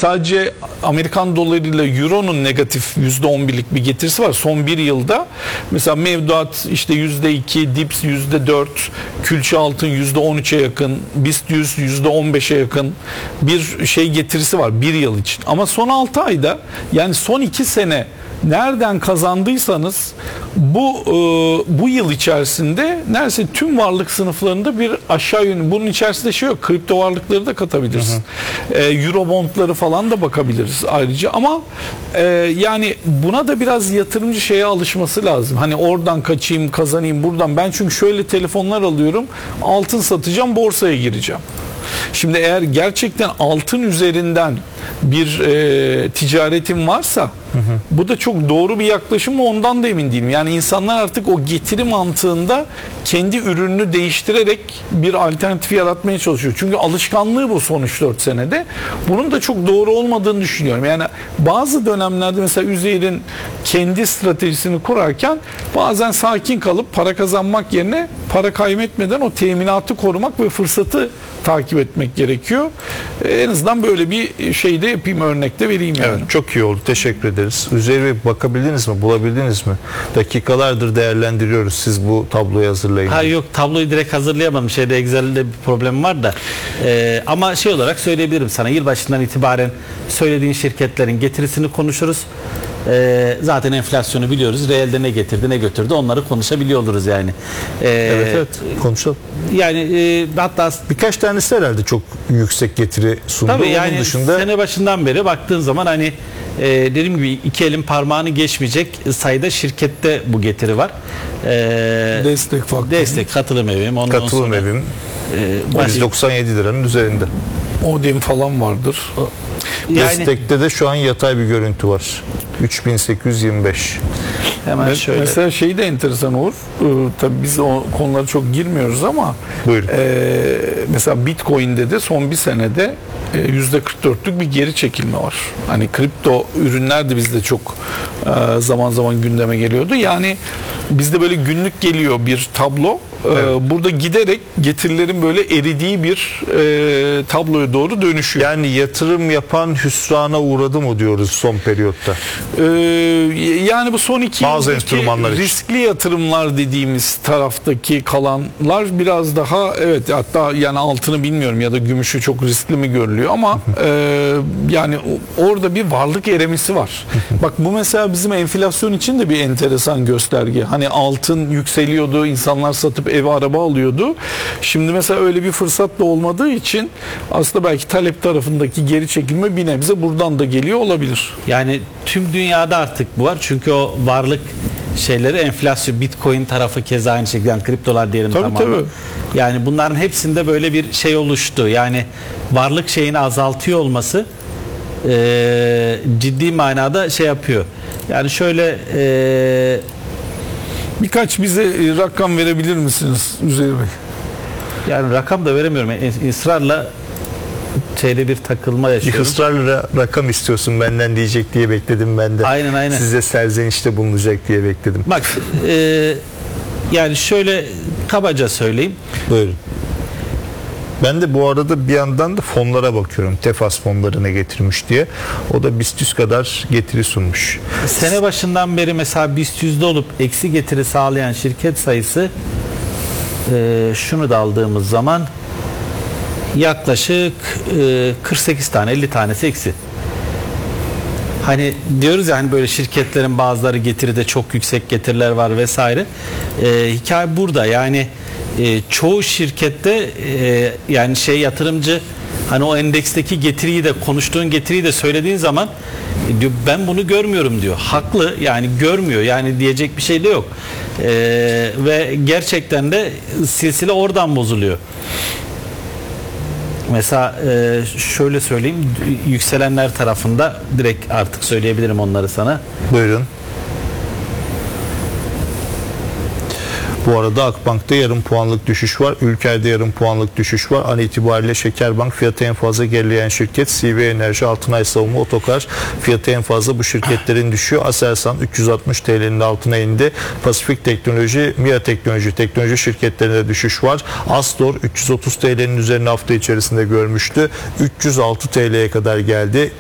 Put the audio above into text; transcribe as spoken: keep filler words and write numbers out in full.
sadece Amerikan dolarıyla Euro'nun negatif yüzde on birlik bir getirisi var. Son bir yılda mesela mevduat işte yüzde iki, dips yüzde dört, külçe altın yüzde on üçe yakın, BIST yüz yüzde on beşe yakın bir şey getirisi var bir yıl için. Ama son altı ayda, yani son iki sene nereden kazandıysanız bu e, bu yıl içerisinde neredeyse tüm varlık sınıflarında bir aşağı yönlü. Bunun içerisinde şey yok. Kripto varlıkları da katabilirsin. Hı hı. E, Eurobondları falan da bakabiliriz ayrıca. Ama e, yani buna da biraz yatırımcı şeye alışması lazım. Hani oradan kaçayım, kazanayım, buradan. Ben çünkü şöyle telefonlar alıyorum. Altın satacağım, borsaya gireceğim. Şimdi eğer gerçekten altın üzerinden bir e, ticaretin varsa, hı hı, bu da çok doğru bir yaklaşım mı ondan da emin değilim. Yani insanlar artık o getiri mantığında kendi ürününü değiştirerek bir alternatif yaratmaya çalışıyor. Çünkü alışkanlığı bu son üç dört senede. Bunun da çok doğru olmadığını düşünüyorum. Yani bazı dönemlerde mesela Üzeyir'in kendi stratejisini kurarken bazen sakin kalıp para kazanmak yerine para kaybetmeden o teminatı korumak ve fırsatı takip etmek gerekiyor. En azından böyle bir şey de yapayım, örnekte vereyim yani. Evet, çok iyi oldu. Teşekkür ederiz. Üzeri Bey, bakabildiniz mi? Bulabildiniz mi? Dakikalardır değerlendiriyoruz. Siz bu tabloyu hazırlayın. Ha yok, tabloyu direkt hazırlayamadım. Şeyde Excel'de bir problem var da. Ee, ama şey olarak söyleyebilirim sana. Yılbaşından itibaren söylediğin şirketlerin getirisini konuşuruz. Ee, zaten enflasyonu biliyoruz. Realde ne getirdi, ne götürdü, onları konuşabiliyor oluruz yani. Ee, evet evet, konuşalım. Yani e, hatta birkaç tanesi herhalde çok yüksek getiri sundu. Tabii Onun yani dışında sene başından beri baktığın zaman hani e, dediğim gibi iki elin parmağını geçmeyecek sayıda şirkette bu getiri var. Ee, destek faktörü. Destek, katılım evim. Ondan katılım sonra, evim. E, yüz doksan yedi liranın üzerinde. Odin falan vardır. Yani, destekte de şu an yatay bir görüntü var. üç bin sekiz yüz yirmi beş. Hemen Me- şöyle. Mesela şey de enteresan olur. Ee, tabii biz o konulara çok girmiyoruz ama e, mesela Bitcoin'de de son bir senede e, yüzde kırk dörtlük bir geri çekilme var. Hani kripto ürünler de bizde çok e, zaman zaman gündeme geliyordu. Yani bizde böyle günlük geliyor bir tablo. Evet. Burada giderek getirilerin böyle eridiği bir e, tabloya doğru dönüşüyor. Yani yatırım yapan hüsrana uğradı mı diyoruz son periyotta? Ee, yani bu son iki bazı yıldaki enstrümanlar riskli yatırımlar dediğimiz taraftaki kalanlar biraz daha, evet, hatta yani altını bilmiyorum ya da gümüşü çok riskli mi görülüyor ama e, yani orada bir varlık eremisi var. Bak bu mesela bizim enflasyon için de bir enteresan gösterge. Hani altın yükseliyordu, insanlar satıp ev araba alıyordu. Şimdi mesela öyle bir fırsat da olmadığı için aslında belki talep tarafındaki geri çekilme bir nebze buradan da geliyor olabilir. Yani tüm dünyada artık bu var. Çünkü o varlık şeyleri, enflasyon, Bitcoin tarafı keza aynı şekilde, yani kriptolar diyelim tabii, tamamen. Tabii. Yani bunların hepsinde böyle bir şey oluştu. Yani varlık şeyini azaltıyor olması e, ciddi manada şey yapıyor. Yani şöyle e, birkaç bize rakam verebilir misiniz Üzeyir Bey? Yani rakam da veremiyorum. Yani ısrarla şeyde bir takılma yaşıyorum. Bir ısrarla rakam istiyorsun benden diyecek diye bekledim ben de. Aynen aynen. Size serzenişte bulunacak diye bekledim. Bak e, yani şöyle kabaca söyleyeyim. Buyurun. Ben de bu arada bir yandan da fonlara bakıyorum. Tefas fonları ne getirmiş diye. O da BIST yüz kadar getiri sunmuş. Sene başından beri mesela BIST yüzde olup eksi getiri sağlayan şirket sayısı e, şunu da aldığımız zaman yaklaşık e, kırk sekiz tane, elli tanesi eksi. Hani diyoruz ya, hani böyle şirketlerin bazıları getiride çok yüksek getiriler var vesaire. E, hikaye burada. Yani e, çoğu şirkette e, yani şey yatırımcı hani o endeksteki getiriyi de, konuştuğun getiriyi de söylediğin zaman e, diyor ben bunu görmüyorum diyor. Haklı, yani görmüyor. Yani diyecek bir şey de yok. E, ve gerçekten de silsile oradan bozuluyor. Mesela e, şöyle söyleyeyim, yükselenler tarafında direkt artık söyleyebilirim onları sana. Buyurun. Bu arada Akbank'ta yarım puanlık düşüş var. Ülker'de yarım puanlık düşüş var. An itibariyle Şekerbank fiyatı en fazla gerileyen şirket. C V Enerji, Altınay Savunma, Otokar fiyatı en fazla bu şirketlerin düşüyor. Aselsan üç yüz altmış T L'nin altına indi. Pasifik Teknoloji, Mia Teknoloji, teknoloji şirketlerinde düşüş var. Astor üç yüz otuz T L'nin üzerine hafta içerisinde görmüştü. üç yüz altı T L'ye kadar geldi.